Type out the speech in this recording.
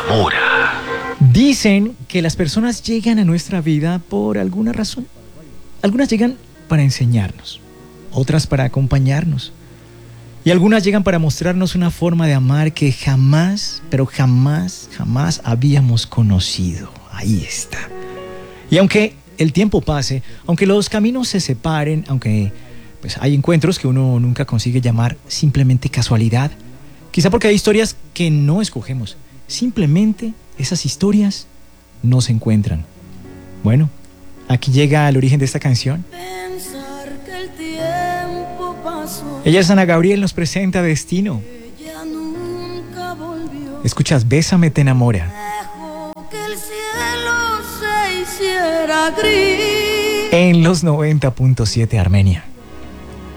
enamora. Dicen que las personas llegan a nuestra vida por alguna razón. Algunas llegan para enseñarnos, otras para acompañarnos. Y algunas llegan para mostrarnos una forma de amar que jamás, pero jamás, jamás habíamos conocido. Ahí está. Y aunque el tiempo pase, aunque los caminos se separen, aunque pues hay encuentros que uno nunca consigue llamar simplemente casualidad, quizá porque hay historias que no escogemos, simplemente esas historias no se encuentran. Bueno, aquí llega el origen de esta canción. Pensar que el tiempo pasó. Ella es Ana Gabriel, nos presenta Destino. Ella nunca volvió. Escuchas Bésame te enamora. Dejó que el cielo se hiciera gris. En los 90.7 Armenia.